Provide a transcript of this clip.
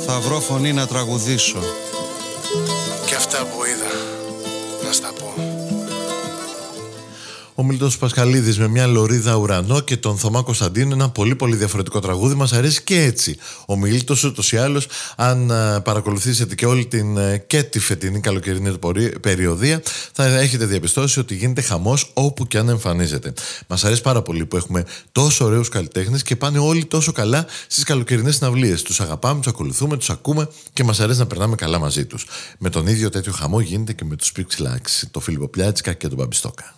θα βρω φωνή να τραγουδήσω. Και αυτά που είδα να στα πω. Ο Μίλτος Πασχαλίδης με μια λωρίδα ουρανό και τον Θωμά Κωνσταντίνου, ένα πολύ πολύ διαφορετικό τραγούδι. Μας αρέσει και έτσι ο Μίλτος, ούτως ή άλλως, αν παρακολουθήσετε και όλη και τη φετινή καλοκαιρινή περιοδία, θα έχετε διαπιστώσει ότι γίνεται χαμός όπου και αν εμφανίζεται. Μας αρέσει πάρα πολύ που έχουμε τόσο ωραίους καλλιτέχνες και πάνε όλοι τόσο καλά στις καλοκαιρινές συναυλίες. Τους αγαπάμε, τους ακολουθούμε, τους ακούμε και μας αρέσει να περνάμε καλά μαζί τους. Με τον ίδιο τέτοιο χαμό γίνεται και με τους Pixelax, τον Φίλιππο Πλιάτσικα και τον Μπαμπιστόκα.